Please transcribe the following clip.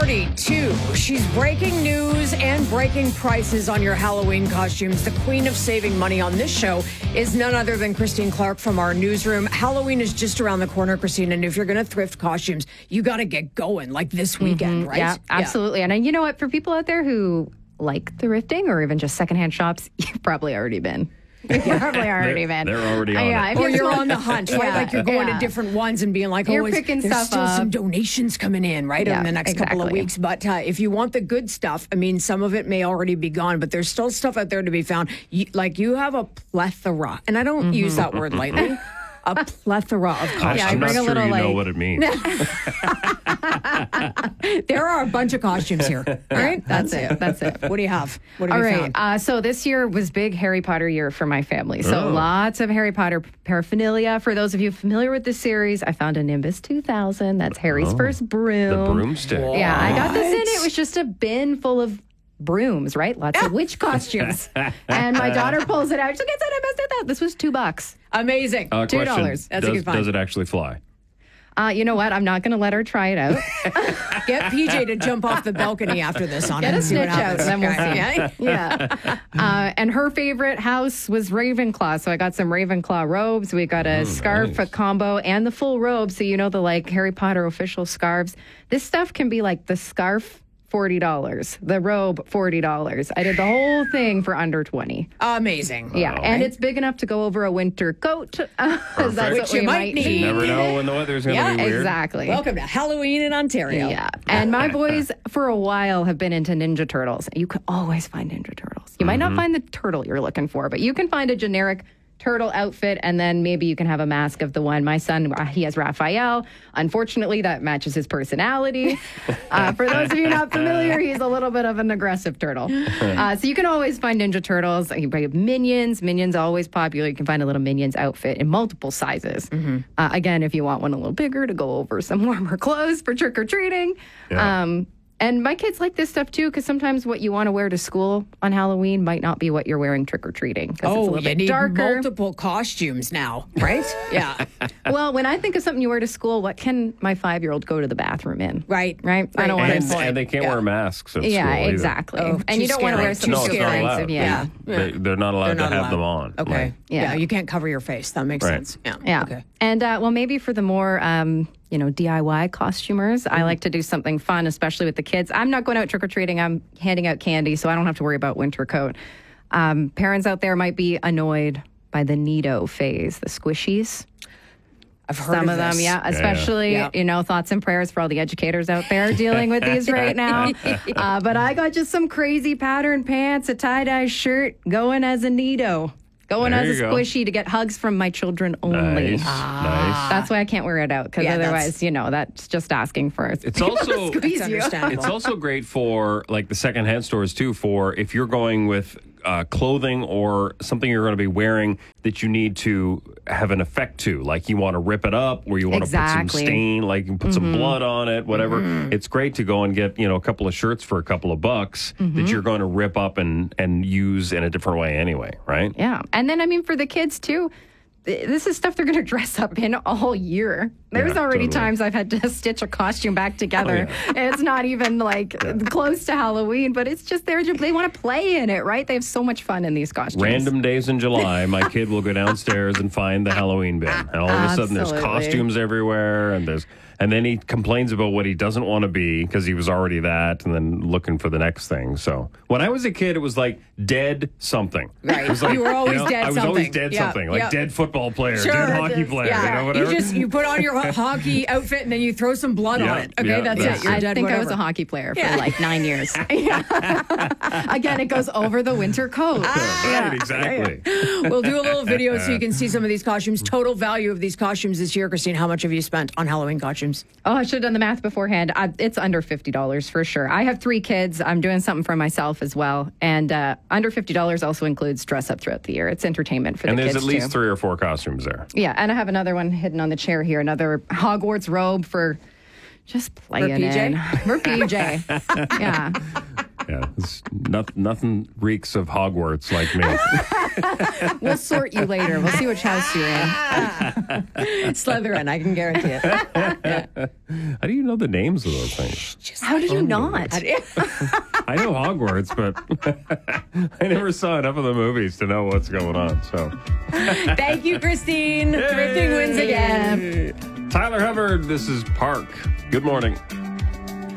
42. She's breaking news and breaking prices on your Halloween costumes. The queen of saving money on this show is none other than Christine Clark from our newsroom. Halloween is just around the corner, Christine, and if you're going to thrift costumes, you got to get going like this weekend, right? Yeah, absolutely. Yeah. And you know what? For people out there who like thrifting or even just secondhand shops, you've probably already been. You've probably already been. They're already on it. Or you're on the hunt, right? Like you're going to different ones and being like, you're picking there's stuff still up. some donations coming in, right? Yeah, in the next couple of weeks. But if you want the good stuff, I mean, some of it may already be gone, but there's still stuff out there to be found. You have a plethora, and I don't use that word lightly. A plethora of costumes. I'm not sure you know what it means. There are a bunch of costumes here. All right? That's it. What do you have? What All have you right. found? So this year was big Harry Potter year for my family. So lots of Harry Potter paraphernalia. For those of you familiar with the series, I found a Nimbus 2000. That's Harry's first broom. The broomstick. Yeah, I got this in. It was just a bin full of brooms, right? Lots of witch costumes. And my daughter pulls it out. She's like, it's a Nimbus 2000. This was $2. Amazing. Question, $2. That's a good find. Does it actually fly? You know what? I'm not going to let her try it out. Get PJ to jump off the balcony after this on Get it a and see what snitch out, happens. then we'll Okay. see. Yeah. And her favorite house was Ravenclaw. So I got some Ravenclaw robes. We got a scarf, a combo, and the full robe. So you know the like Harry Potter official scarves. This stuff can be like the scarf, $40. The robe, $40. I did the whole thing for under $20. Amazing. Yeah, and it's big enough to go over a winter coat. That's what Which you we might need. You never know when the weather's going to be weird. Exactly. Welcome to Halloween in Ontario. Yeah. And my boys, for a while, have been into Ninja Turtles. You can always find Ninja Turtles. You might not find the turtle you're looking for, but you can find a generic turtle outfit, and then maybe you can have a mask of the one. My son, he has Raphael. Unfortunately, that matches his personality. For those of you not familiar, he's a little bit of an aggressive turtle. So you can always find Ninja Turtles. You can have Minions. Minions always popular. You can find a little Minions outfit in multiple sizes. Again, if you want one a little bigger to go over some warmer clothes for trick-or-treating. Yeah. And my kids like this stuff too, because sometimes what you want to wear to school on Halloween might not be what you're wearing trick-or-treating. It's a little bit need darker. multiple costumes now, right? Yeah. Well, when I think of something you wear to school, what can my 5-year-old go to the bathroom in? Right. I don't want And they can't wear masks at school either. exactly. Oh, and you too don't want to wear scary. something Too too scary. expensive. Yeah. They're not allowed to have them on. Okay. Like, Yeah, you can't cover your face. That makes Right. sense. Yeah. Yeah. Okay. And well, maybe for the more, DIY costumers, I like to do something fun, especially with the kids. I'm not going out trick-or-treating. I'm handing out candy, so I don't have to worry about winter coat. Parents out there might be annoyed by the Neato phase, the squishies. I've heard Some of of them, this. yeah. Especially, thoughts and prayers for all the educators out there dealing with these right now. But I got just some crazy pattern pants, a tie-dye shirt, going as a Neato. Going There as a you go. squishy to get hugs from my children only. Nice. That's why I can't wear it out, because otherwise, that's just asking for it. It's also squeeze That's you. understandable. It's also great for like the secondhand stores too. For if you're going with clothing or something you're going to be wearing that you need to have an effect to, like you want to rip it up or you want to put some Exactly. stain, like you can put some blood on it, whatever. It's great to go and get a couple of shirts for a couple of bucks that you're going to rip up and use in a different way anyway, right? Yeah. And then, for the kids too, this is stuff they're going to dress up in all year. There's Yeah, already totally. times I've had to stitch a costume back together. It's not even close to Halloween, but it's just they want to play in it, right? They have so much fun in these costumes. Random days in July, my kid will go downstairs and find the Halloween bin. And all of a sudden there's Absolutely. costumes everywhere and then he complains about what he doesn't want to be because he was already that and then looking for the next thing. So when I was a kid, it was like dead something. Right. It was like, You were always dead I was something. always dead Yeah, something. Like yeah. dead football player, Sure, dead hockey player, Yeah. whatever. You put on your hockey outfit and then you throw some blood on it. Okay, yeah, that's that's it. You're I dead think I whatever. was a hockey player for 9 years. Again, it goes over the winter coat. Right, exactly. We'll do a little video so you can see some of these costumes. Total value of these costumes this year, Christine. How much have you spent on Halloween costumes? Oh, I should have done the math beforehand. It's under $50 for sure. I have 3 kids. I'm doing something for myself as well. And under $50 also includes dress up throughout the year. It's entertainment for And the there's kids at least too. 3 or 4 costumes there. Yeah, and I have another one hidden on the chair here. Another Hogwarts robe for just playing PJ? in. For PJ. Yeah. Yeah, nothing reeks of Hogwarts like me. We'll sort you later. We'll see which house you're in. Slytherin, I can guarantee it. Yeah. How do you know the names of those things? How did you not? I know Hogwarts, but I never saw enough of the movies to know what's going on. So, Thank you, Christine. Thrifting wins again. Tyler Hubbard, this is Park. Good morning.